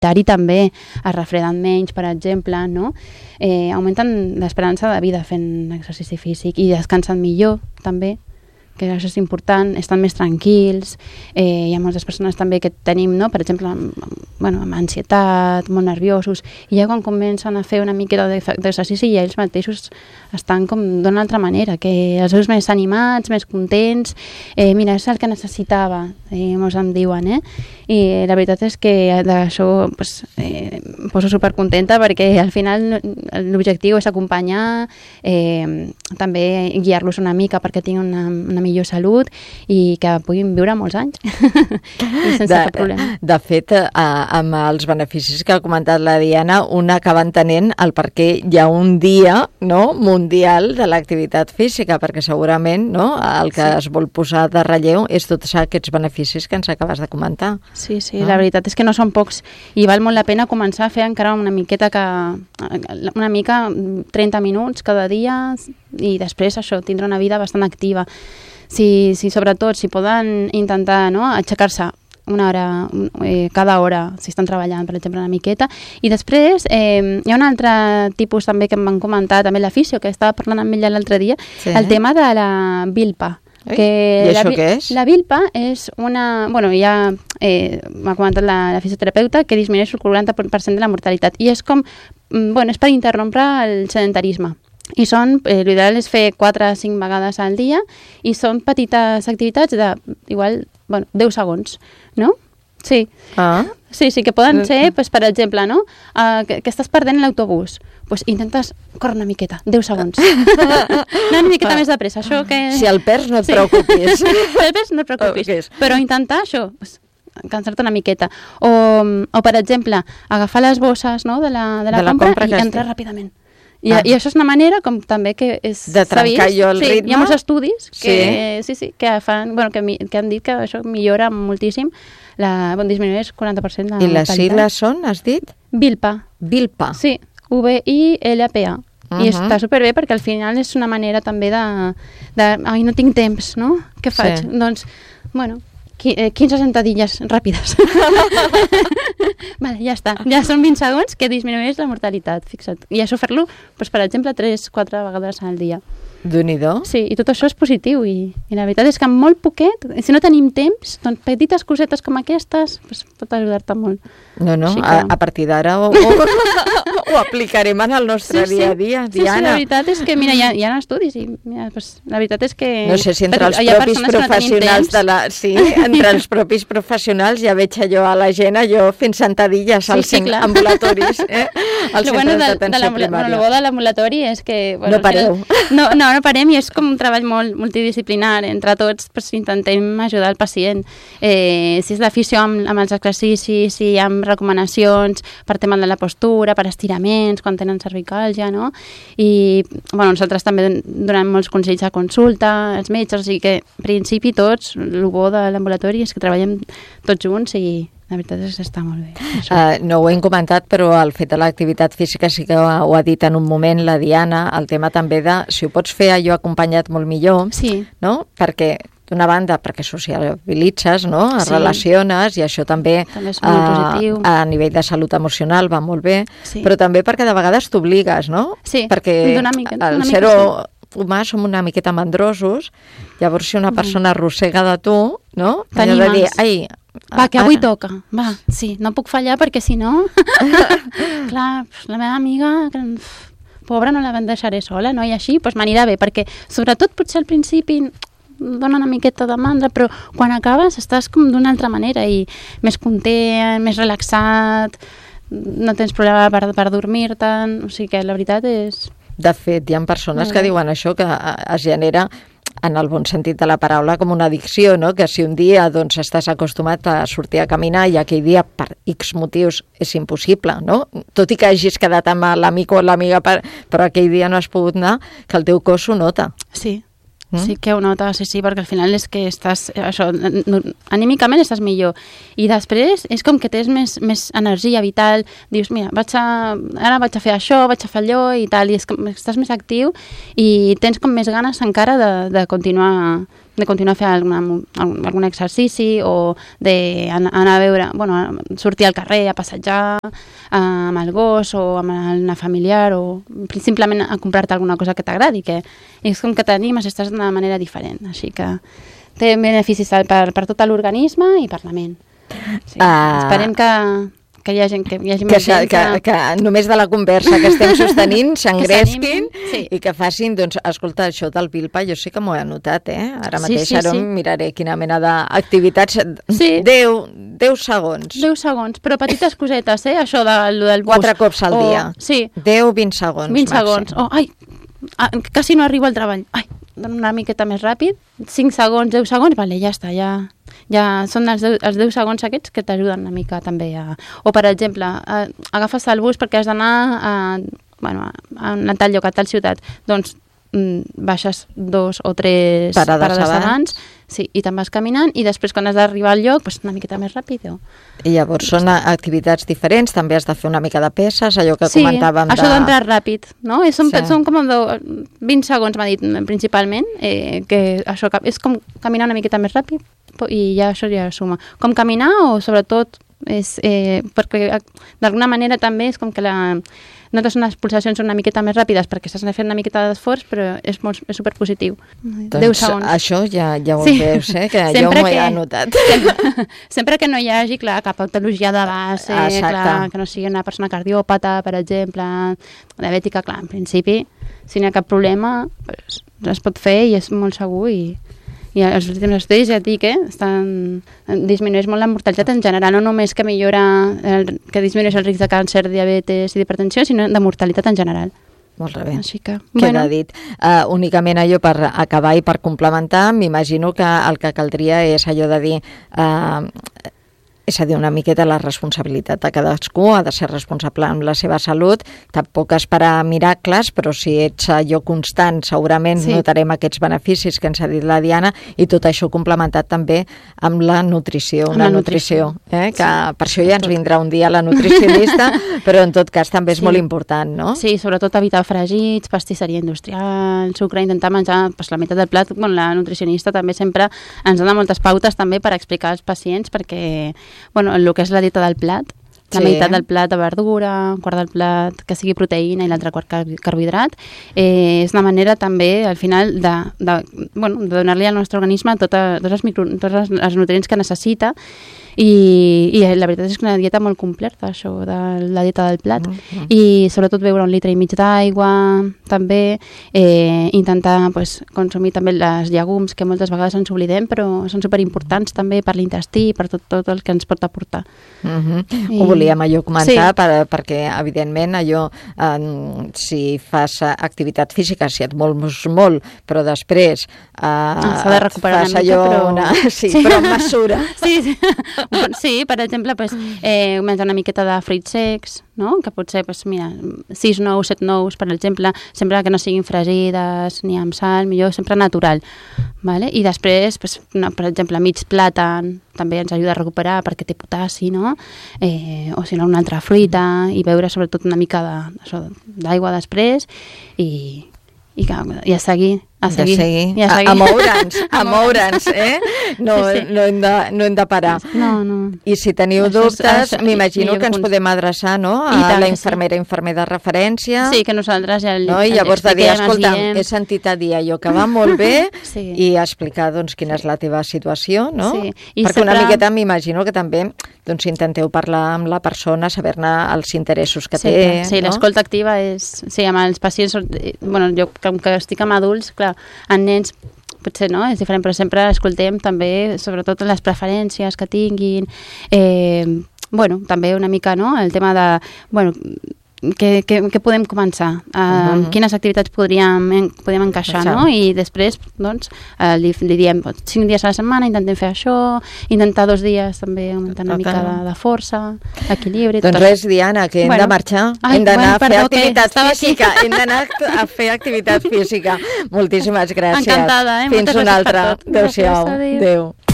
immunitari també es refreden menys, per exemple, no? Augmenten l'esperança de vida fent exercici físic i descansen millor també, que això és important, estan més tranquils. Hi ha moltes persones també que tenim, no? Per exemple, amb ansietat, molt nerviosos, i ja quan comencen a fer una miqueta d'exercici ja ells mateixos estan com d'una altra manera, que els veus més animats, més contents. Mira, és el que necessitava, molts em diuen, i la veritat és que d'això em poso supercontenta perquè al final l'objectiu és acompanyar, també guiar-los una mica perquè tinguin una millor salut i que puguin viure molts anys i sense cap problema. De fet, amb els beneficis que ha comentat la Diana, un acaba entenent el per què hi ha un dia, no?, mundial de l'activitat física, perquè segurament, no?, el que es vol posar de relleu és tots aquests beneficis que ens acabes de comentar. Sí, la veritat és que no són pocs i val molt la pena començar a fer encara una mica 30 minuts cada dia i després això, tindre una vida bastant activa. Sobretot, si poden intentar, no?, aixecar-se una hora, cada hora, si estan treballant, per exemple, una miqueta. I després hi ha un altre tipus també que em van comentar, també la fisio, que estava parlant amb ella l'altre dia, el tema de la vilpa. I això què és? La vilpa és una... ja m'ha comentat la fisioterapeuta que disminueix el 40% de la mortalitat i és com... és per interrompre el sedentarisme. I l'ideal és fer 4 o 5 vegades al dia i són petites activitats de, igual, 10 segons, no? Sí. Sí, que poden ser, per exemple, no? Que estàs perdent l'autobús. Intentes córrer una miqueta, 10 segons. Una miqueta més de pressa, això que... Si el perds, no et preocupis. Si el perds, no et preocupis. Però intentar això, cansar-te una miqueta. O per exemple, agafar les bosses, no?, de la compra i entrar ràpidament. I això és una manera com també que de trencar jo el ritme. Hi ha molts estudis que que han dit que això millora moltíssim, disminueix 40% la mortalitat. I les sigles són, has dit? Vilpa. Vilpa. Sí, V-I-L-P-A. I està superbé perquè al final és una manera també de ai, no tinc temps, no? Què faig? Doncs, 15 sentadilles ràpides. Vale, ja està. Ja són 20 segons que disminueix la mortalitat, fixa't. I això fer-lo, per exemple, 3-4 vegades al dia. Déu-n'hi-do. Sí, i tot això és positiu i la veritat és que amb molt poquet, si no tenim temps, doncs petites cosetes com aquestes pot ajudar-te molt. No, a partir d'ara ho aplicarem en el nostre dia a dia, Diana. Sí, la veritat és que, mira, hi ha estudis i mira, la veritat és que... No sé si entre els propis professionals entre els propis professionals ja veig allò a la gent, fent sentadilles als ambulatoris, als centres d'atenció primària. El bo de l'ambulatori és que... No pareu. No parem i és com un treball molt multidisciplinar. Entre tots intentem ajudar el pacient. Si és la fisio amb els exercicis, si hi ha recomanacions per tema de la postura, per estiraments, quan tenen cervicàlgia, no? I nosaltres també donem molts consells a consulta, als metges, o sigui que en principi tots, el bo de l'ambulatori és que treballem tots junts i la veritat és que està molt bé. No ho hem comentat, però el fet de l'activitat física sí que ho ha dit en un moment la Diana, el tema també de si ho pots fer allò acompanyat molt millor, no? Perquè d'una banda, perquè sociabilitzes, no? Es relaciones i això també és molt positiu. A nivell de salut emocional va molt bé, però també perquè de vegades t'obligues, no? Sí, perquè al ser humà som una miqueta mandrosos, llavors si una persona arrossega de tu, no? Allò de dir, va, que avui toca. Va, sí, no puc fallar perquè si no... Clar, la meva amiga, pobra, no la deixaré sola, no? I així m'anirà bé, perquè sobretot potser al principi dona una miqueta de mandra, però quan acabes estàs com d'una altra manera i més content, més relaxat, no tens problema per dormir-te'n, o sigui que la veritat és... De fet, hi ha persones que diuen això, que es genera, en el bon sentit de la paraula, com una addicció, no? Que si un dia estàs acostumat a sortir a caminar i aquell dia per X motius és impossible, no? Tot i que hagis quedat amb l'amic o l'amiga, però aquell dia no has pogut anar, que el teu cos ho nota. Sí. Sí que ho nota, sí, perquè al final és que estàs, anímicament estàs millor. I després és com que tens més energia vital, dius, mira, ara vaig a fer això, vaig a fer allò i tal, i és com estàs més actiu i tens com més ganes encara de continuar de continuar a fer algun exercici o d'anar a veure, sortir al carrer a passejar amb el gos o amb una familiar o simplement a comprar-te alguna cosa que t'agradi, que és com que t'animes, estàs d'una manera diferent, així que té beneficis per tot l'organisme i per la ment. Sí. Esperem que hi hagi més gent que només de la conversa que estem sostenint s'engresquin i que facin, doncs, escolta, això del Vilpa, jo sí que m'ho he anotat, ara mateix, ara miraré quina mena d'activitats. 10 segons. 10 segons, però petites cosetes, això del bus. 4 cops al dia. Sí. 10-20 segons. 20 segons. Quasi no arribo al treball. Una miqueta més ràpid. 5 segons, 10 segons, vale, ja està, ja són els 10 segons aquests que t'ajuden una mica també o per exemple, agafes el bus perquè has d'anar a tal lloc, a tal ciutat, doncs baixes 2 o 3 parades abans, sí, i te'n vas caminant i després quan has d'arribar al lloc, una miqueta més ràpid. I llavors són activitats diferents, també has de fer una mica de peces, allò que comentàvem això d'entrar ràpid, no? Són com 20 segons, m'ha dit principalment, que això és com caminar una miqueta més ràpid i això ja suma. Com caminar o sobretot perquè d'alguna manera també és com que notes unes pulsacions una miqueta més ràpides perquè estàs fent una miqueta d'esforç, però és superpositiu. Doncs 10 segons. Això ja ho veus, que jo m'ho he anotat. Sempre que no hi hagi, clar, cap patologia de base, clar, que no sigui una persona cardiòpata, per exemple, diabètica, clar, en principi, si no hi ha cap problema, es pot fer i és molt segur i els últims estudis, ja et dic, disminueix molt la mortalitat en general, no només que que disminueix el risc de càncer, diabetes i d'hipertensió, sinó de mortalitat en general. Molt bé. Així que, queda dit. Únicament allò per acabar i per complementar, m'imagino que el que caldria és allò de dir... és a dir, una miqueta la responsabilitat de cadascú, ha de ser responsable amb la seva salut, tampoc esperar miracles, però si ets allò constant, segurament notarem aquests beneficis que ens ha dit la Diana, i tot això complementat també amb la nutrició, nutrició, que per això ja ens vindrà un dia la nutricionista, però en tot cas també és molt important, no? Sí, sobretot evitar fregits, pastisseria industrial, sucre, intentar menjar la meitat del plat. La nutricionista també sempre ens dona moltes pautes també per explicar als pacients, perquè el que és la dieta del plat, la meitat del plat de verdura, un quart del plat que sigui proteïna i l'altre quart carbohidrat, és una manera també, al final, de donar-li al nostre organisme tots els nutrients que necessita i la veritat és que una dieta molt completa, això de la dieta del plat. I sobretot beure 1,5 litres d'aigua, també intentar consumir també les llegums, que moltes vegades ens oblidem, però són superimportants també per l'intestí i per tot el que ens pot aportar. Ho volíem allò comentar perquè, evidentment, allò, si fas activitat física, si et mols molt, però després s'ha de recuperar una mica, però amb mesura. Sí, per exemple, menjar una miqueta de fruits secs, no? Que potser, 6 nous, 7 nous, per exemple, sempre que no siguin fregides ni amb sal, millor sempre natural. Vale? I després, per exemple, mig plàtan també ens ajuda a recuperar perquè té potassi, no? O si no, una altra fruita, i beure sobretot una mica d'aigua després i a seguir. A moure'ns, No hem de parar. No. I si teniu dubtes, m'imagino que ens podem adreçar, no?, a la infermer de referència. Sí, que nosaltres ja i llavors de dir, escolta, he sentit a dir allò que va molt bé i explicar, doncs, quina és la teva situació, no? Perquè una miqueta m'imagino que també intenteu parlar amb la persona, saber-ne els interessos que té. Sí, l'escolta activa és... Sí, amb els pacients... Jo, com que estic amb adults, clar, en nens potser no, és diferent, però sempre escoltem també, sobretot les preferències que tinguin, també una mica, no?, el tema de, què podem començar, quines activitats podem encaixar, no? I després, doncs, li diem 5 dies a la setmana, intentem fer això, intentar 2 dies també augmentar una mica de força, equilibri... Doncs res, Diana, que hem de marxar, hem d'anar a fer activitat física, hem d'anar a fer activitat física. Moltíssimes gràcies. Encantada, Fins una altra. Adéu-siau. Adéu.